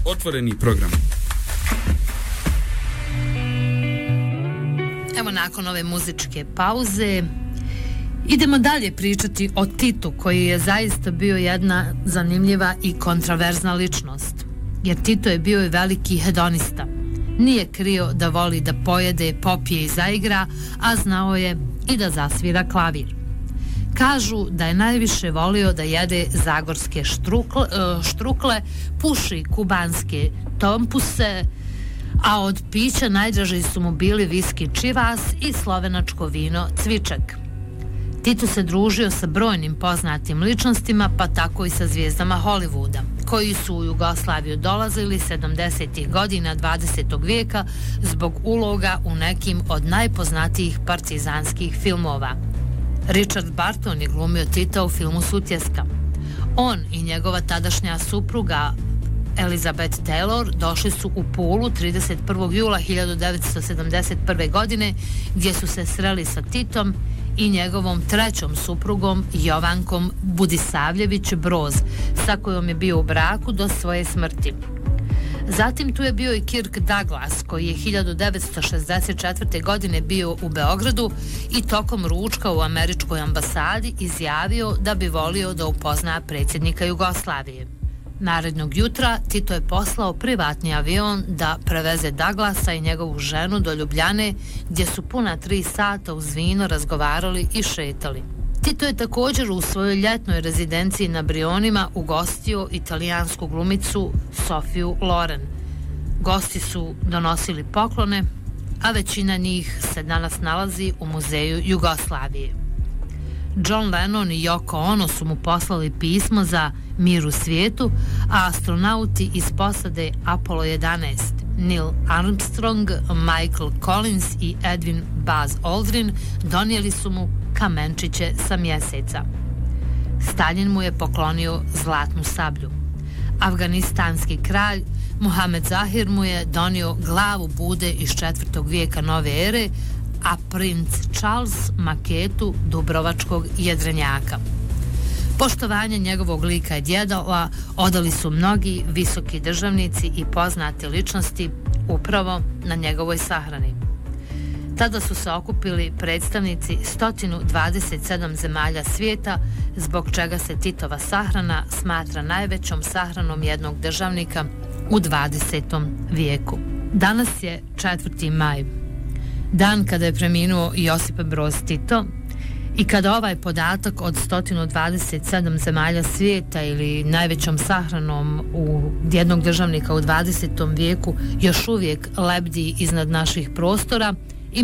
Otvoreni program. Evo nakon ove muzičke pauze idemo dalje pričati o Titu, koji je zaista bio jedna zanimljiva i kontraverzna ličnost. Jer Tito je bio i veliki hedonista. Nije krio da voli da pojede, popije i zaigra, a znao je i da zasvira klavir. Kažu da je najviše volio da jede zagorske štrukle, puši kubanske tompuse, a od pića najdraži su mu bili viski čivas i slovenačko vino cvičak. Tito se družio sa brojnim poznatim ličnostima, pa tako i sa zvijezdama Hollywooda, koji su u Jugoslaviju dolazili 70. godina 20. vijeka zbog uloga u nekim od najpoznatijih partizanskih filmova. Richard Burton je glumio Tita u filmu Sutjeska. On i njegova tadašnja supruga Elizabeth Taylor došli su u Pulu 31. jula 1971. godine, gdje su se sreli sa Titom i njegovom trećom suprugom Jovankom Budisavljević Broz, sa kojom je bio u braku do svoje smrti. Zatim tu je bio i Kirk Douglas, koji je 1964. godine bio u Beogradu i tokom ručka u američkoj ambasadi izjavio da bi volio da upozna predsjednika Jugoslavije. Narednog jutra Tito je poslao privatni avion da preveze Douglasa i njegovu ženu do Ljubljane, gdje su puna 3 sata uz vino razgovarali i šetali. Tito je također u svojoj ljetnoj rezidenciji na Brionima ugostio italijansku glumicu Sofiju Loren. Gosti su donosili poklone, a većina njih se danas nalazi u muzeju Jugoslavije. John Lennon i Yoko Ono su mu poslali pismo za mir u svijetu, a astronauti iz posade Apollo 11, Neil Armstrong, Michael Collins i Edwin Buzz Aldrin, donijeli su mu kamenčiće sa mjeseca. Stalin mu je poklonio zlatnu sablju. Afganistanski kralj Muhamed Zahir mu je donio glavu Bude iz 4. vijeka nove ere, a princ Charles maketu Dubrovačkog jedrenjaka. Poštovanje njegovog lika i djedova odali su mnogi visoki državnici i poznate ličnosti upravo na njegovoj sahrani. Tada su se okupili predstavnici 127 zemalja svijeta, zbog čega se Titova sahrana smatra najvećom sahranom jednog državnika u 20. vijeku. Danas je 4. maj, dan kada je preminuo Josip Broz Tito, i kada ovaj podatak od 127 zemalja svijeta ili najvećom sahranom u jednog državnika u 20. vijeku još uvijek lebdi iznad naših prostora,